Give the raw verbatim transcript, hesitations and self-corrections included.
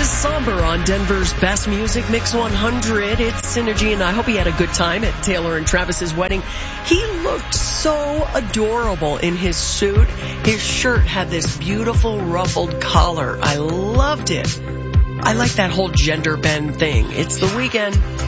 Somber on Denver's Best Music Mix one hundred. It's Synergy, and I hope he had a good time at Taylor and Travis's wedding. He looked so adorable in his suit. His shirt had this beautiful ruffled collar. I loved it. I like that whole gender bend thing. It's the weekend.